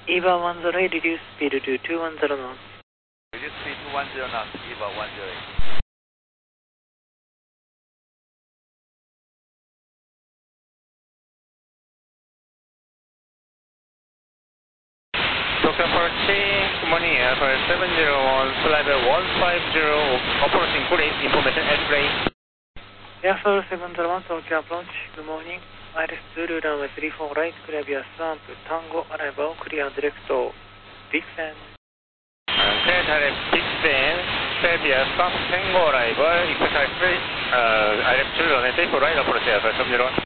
EVA 108, reduce speed to 210 knots. Reduce speed to 10 knots, EVA 108. Tokyo Approach, good morning, Alpha 701, flight 150, approaching Greece, information at Greece. Airflow 701, Tokyo Approach, good morning. Iris Zulu runway 34 right, clear via Swamp, Tango arrival, clear direct to Big Fan. Clear direct Big Fan, clear via Swamp, Tango arrival, expect direct, Iris Zulu runway 34 right, approach Alpha 701.